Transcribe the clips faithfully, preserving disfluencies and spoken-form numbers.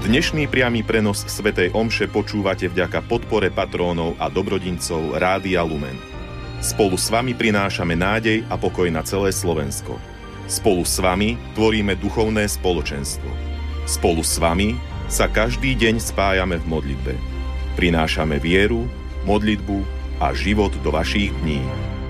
Dnešný priamy prenos svätej omše počúvate vďaka podpore patrónov a dobrodincov Rádia Lumen. Spolu s vami prinášame nádej a pokoj na celé Slovensko. Spolu s vami tvoríme duchovné spoločenstvo. Spolu s vami sa každý deň spájame v modlitbe. Prinášame vieru, modlitbu a život do vašich dní.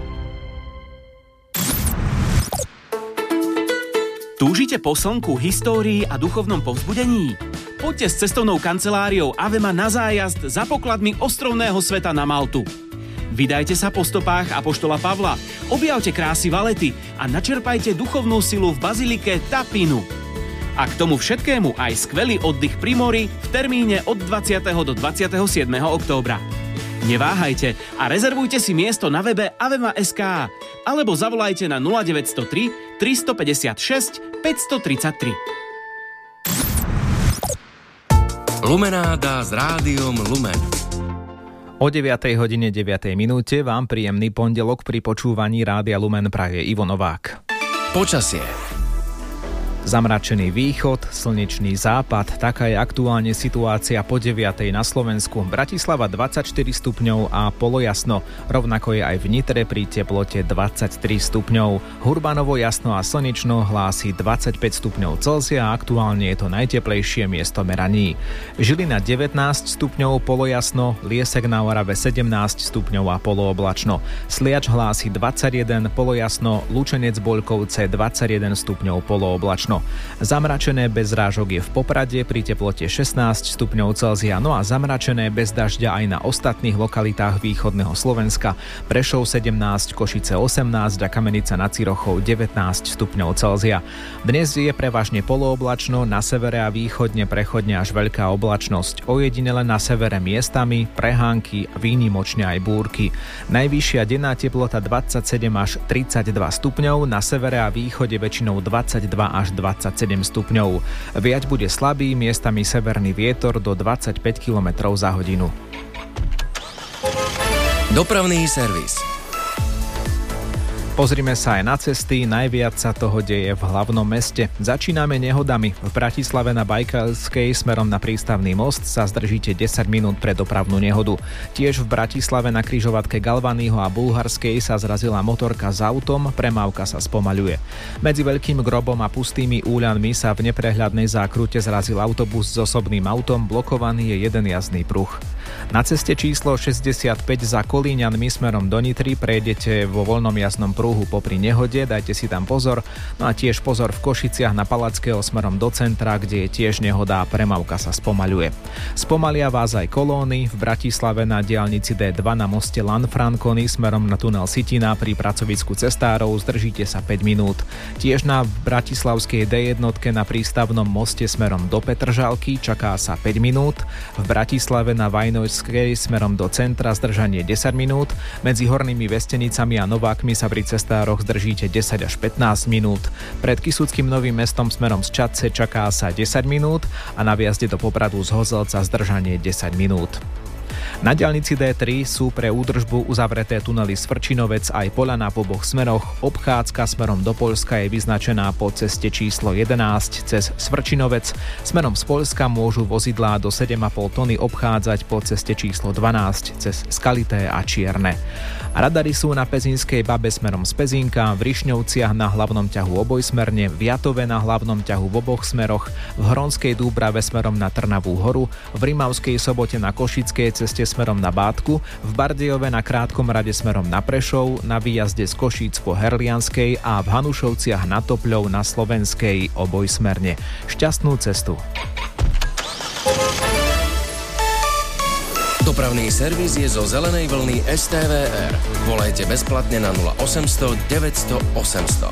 Túžite po slnku, histórii a duchovnom povzbudení? Poďte s cestovnou kanceláriou Avema na zájazd za pokladmi ostrovného sveta na Maltu. Vydajte sa po stopách apoštola Pavla, objavte krásy Valety a načerpajte duchovnú silu v bazilike Tapinu. A k tomu všetkému aj skvelý oddych pri mori v termíne od dvadsiateho do dvadsiateho siedmeho októbra. Neváhajte a rezervujte si miesto na webe avema bodka es ká alebo zavolajte na nula deväť nula tri, tri päť šesť, päť tri tri. Lumenáda s Rádiom Lumen. O deviatej hodine deviatej minúte vám príjemný pondelok pri počúvaní Rádia Lumen praje Ivo Novák. Počasie. Zamračený východ, slnečný západ, taká je aktuálne situácia po deviatej na Slovensku. Bratislava dvadsaťštyri stupňov a polojasno, rovnako je aj v Nitre pri teplote dvadsaťtri stupňov. Hurbanovo jasno a slnečno hlási dvadsaťpäť stupňov Celzia a aktuálne je to najteplejšie miesto meraní. Žilina devätnásť stupňov polojasno, Liesek na Orave sedemnásť stupňov a polooblačno. Sliač hlási dvadsaťjeden polojasno, Lučenec Boľkovce dvadsaťjeden stupňov polooblačno. Zamračené bez zrážok je v Poprade pri teplote šestnásť stupňov Celzia, no a zamračené bez dažďa aj na ostatných lokalitách východného Slovenska. Prešov sedemnásť, Košice osemnásť a Kamenica nad Cirochou devätnásť stupňov Celzia. Dnes je prevažne polooblačno, na severe a východne prechodne až veľká oblačnosť. Ojedinele na severe miestami, prehánky, výnimočne aj búrky. Najvyššia denná teplota dvadsaťsedem až tridsaťdva stupňov, na severe a východe väčšinou dvadsaťdva až dvadsaťsedem stupňov. Viať bude slabý, miestami severný vietor do dvadsaťpäť kilometrov za hodinu. Dopravný servis. Pozrime sa aj na cesty, najviac sa toho deje v hlavnom meste. Začíname nehodami. V Bratislave na Bajkalskej smerom na Prístavný most sa zdržíte desať minút pre dopravnú nehodu. Tiež v Bratislave na križovatke Galvanyho a Bulharskej sa zrazila motorka s autom, premávka sa spomaľuje. Medzi Veľkým Grobom a Pustými úľanmi sa v neprehľadnej zákrute zrazil autobus s osobným autom, blokovaný je jeden jazdný pruh. Na ceste číslo šesťdesiatpäť za Kolíňanmi smerom do Nitry prejdete vo voľnom jazdnom pruhu popri nehode, dajte si tam pozor. No a tiež pozor v Košiciach na Palackého smerom do centra, kde je tiež nehoda a premávka sa spomaľuje. Spomalia vás aj kolóny v Bratislave na diaľnici dé dva na moste Lanfranconi smerom na tunel Sitina pri pracovisku cestárov, zdržíte sa päť minút. Tiež na bratislavskej dé jedna na prístavnom moste smerom do Petržalky čaká sa päť minút. V Bratislave na Vajnojskej smerom do centra zdržanie desať minút. Medzi Hornými Vestenicami a Novákmi sa pri cestároch zdržíte desať až pätnásť minút. Pred Kysuckým Novým Mestom smerom z Čadce čaká sa desať minút a na viazde do Popradu z Hozelca zdržanie desať minút. Na diaľnici dé tri sú pre údržbu uzavreté tunely Svrčinovec aj Poľana po oboch smeroch. Obchádzka smerom do Poľska je vyznačená po ceste číslo jedenásť cez Svrčinovec. Smerom z Poľska môžu vozidlá do sedem a pol tony obchádzať po ceste číslo dvanásť cez Skalité a Čierne. Radary sú na Pezínskej Babe smerom z Pezínka, v Rišňovciach na hlavnom ťahu obojsmerne, v Jatove na hlavnom ťahu v oboch smeroch, v Hronskej Dúbrave smerom na Trnavú horu, v Rimavskej Sobote na Košickej ceste smerom na Bátku, v Bardejove na Krátkom rade smerom na Prešov, na výjazde z Košíc po Herlianskej a v Hanušovciach na Topľov na Slovenskej obojsmerne. Šťastnú cestu. Dopravný servis je zo zelenej vlny es té vé er. Volajte bezplatne na nula osemsto deväťsto osemsto.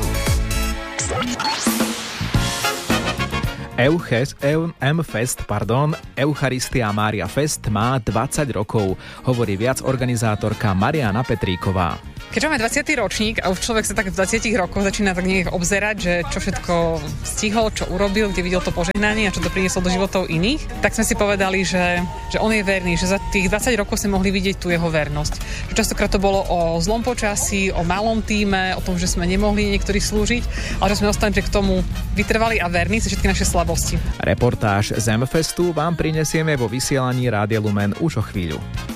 Euches, Eu, M-Fest, pardon, Eucharistia Mária Fest má dvadsať rokov, hovorí viac organizátorka Mariana Petríková. Keďže máme dvadsiaty ročník a už človek sa tak v dvadsiatich rokoch začína tak nejak obzerať, že čo všetko stihol, čo urobil, kde videl to požehnanie a čo to prinieslo do životov iných, tak sme si povedali, že, že on je verný, že za tých dvadsať rokov sme mohli vidieť tú jeho vernosť. Že častokrát to bolo o zlom počasí, o malom tíme, o tom, že sme nemohli niektorí slúžiť, ale že sme ostali k tomu vytrvali a verní za všetky naše slabosti. Reportáž z M-Festu vám prinesieme vo vysielaní Rádia Lumen už o chvíľu.